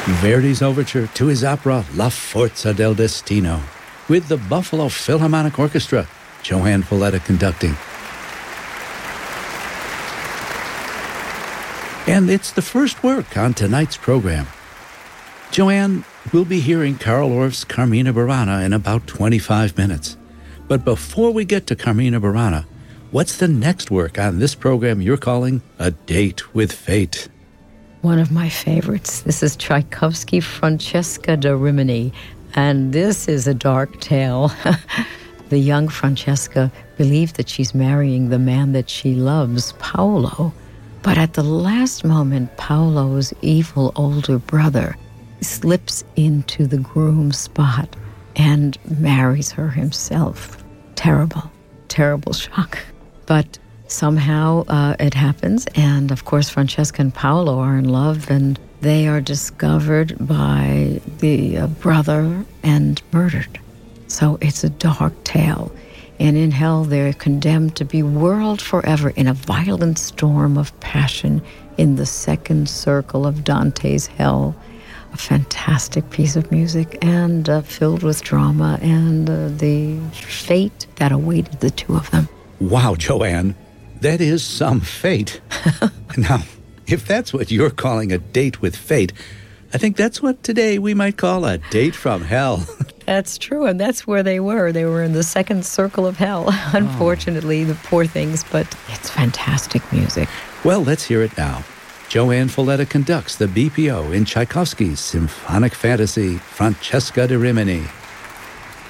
Verdi's overture to his opera La Forza del Destino, with the Buffalo Philharmonic Orchestra, Joanne Falletta conducting. And it's the first work on tonight's program. Joanne, we'll be hearing Carl Orff's Carmina Burana in about 25 minutes. But before we get to Carmina Burana, what's the next work on this program you're calling A Date with Fate? One of my favorites. This is Tchaikovsky, Francesca da Rimini, and this is a dark tale. The young Francesca believes that she's marrying the man that she loves, Paolo, but at the last moment, Paolo's evil older brother slips into the groom spot and marries her himself. Terrible, terrible shock. But somehow it happens, and of course Francesca and Paolo are in love, and they are discovered by the brother and murdered. So it's a dark tale. And in hell they're condemned to be whirled forever in a violent storm of passion in the second circle of Dante's hell. A fantastic piece of music, and filled with drama and the fate that awaited the two of them. Wow, Joanne, that is some fate. Now, if that's what you're calling a date with fate, I think that's what today we might call a date from hell. That's true, and that's where they were. They were in the second circle of hell, unfortunately, the poor things, but it's fantastic music. Well, let's hear it now. Joanne Falletta conducts the BPO in Tchaikovsky's symphonic fantasy, Francesca da Rimini.